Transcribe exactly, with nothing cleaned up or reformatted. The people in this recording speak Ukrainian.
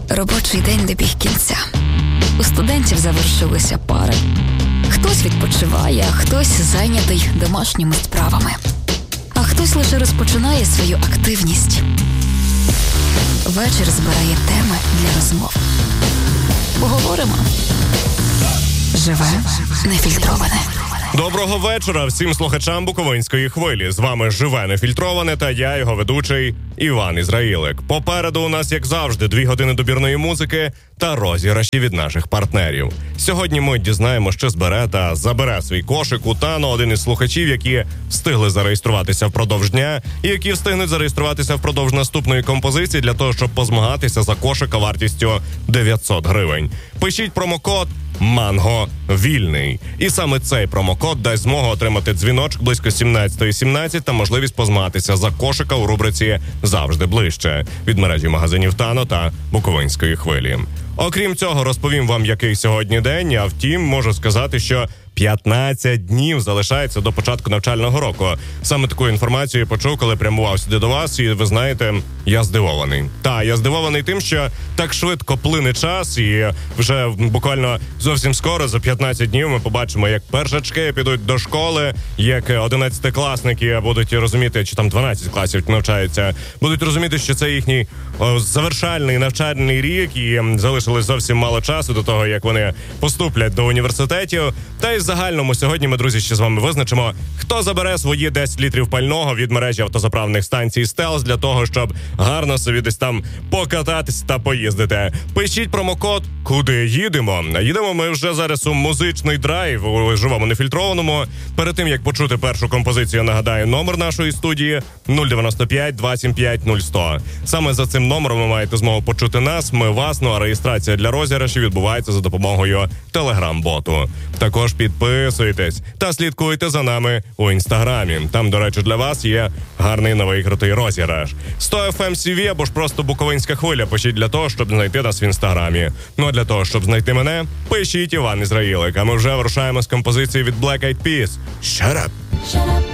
Робочий день добіг кінця. У студентів завершилися пари. Хтось відпочиває, а хтось зайнятий домашніми справами. А хтось лише розпочинає свою активність. Вечір збирає теми для розмов. Поговоримо. Живе нефільтроване. Доброго вечора всім слухачам Буковинської хвилі. З вами Живе нефільтроване та я, його ведучий Іван Ізраїлик. Попереду у нас, як завжди, дві години добірної музики та розіграші від наших партнерів. Сьогодні ми дізнаємо, що збере та забере свій кошик у Тано один із слухачів, які встигли зареєструватися впродовж дня і які встигнуть зареєструватися впродовж наступної композиції для того, щоб позмагатися за кошика вартістю дев'ятсот гривень. Пишіть промокод «Манго вільний». І саме цей промокод дасть змогу отримати дзвіночок близько сімнадцятої сімнадцять та можливість позмагатися за кошика у рубриці «Завжди ближче» від мережі магазинів Тано та Буковинської хвилі. Окрім цього, розповім вам, який сьогодні день, а втім, можу сказати, що п'ятнадцять днів залишається до початку навчального року. Саме таку інформацію я почув, коли прямував сюди до вас, і ви знаєте, я здивований. Та, я здивований тим, що так швидко плине час, і вже буквально зовсім скоро, за п'ятнадцять днів, ми побачимо, як першачки підуть до школи, як одинадцятикласники будуть розуміти, чи там дванадцять класів навчаються, будуть розуміти, що це їхній о, завершальний навчальний рік, і залишилось зовсім мало часу до того, як вони поступлять до університетів. Та й в загальному сьогодні ми, друзі, ще з вами визначимо, хто забере свої десять літрів пального від мережі автозаправних станцій «Стелс» для того, щоб гарно собі десь там покататись та поїздити. Пишіть промокод «Куди їдемо?». Їдемо ми вже зараз у музичний драйв у живому нефільтрованому. Перед тим, як почути першу композицію, нагадаю, номер нашої студії нуль дев'яносто п'ять два сім п'ять нуль сто. Саме за цим номером ви маєте змогу почути нас, ми вас, ну а реєстрація для розіграшів відбувається за допомогою телеграм-боту. Також підписуйтесь та слідкуйте за нами у інстаграмі. Там, до речі, для вас є гарний новий крутий розіграш. сто еф ем сі ві або ж просто Буковинська хвиля пишіть для того, щоб знайти нас в інстаграмі. Ну а для того, щоб знайти мене, пишіть Іван Ізраїлик. А ми вже вирушаємо з композиції від Black Eyed Peas. Shut up! Shut up.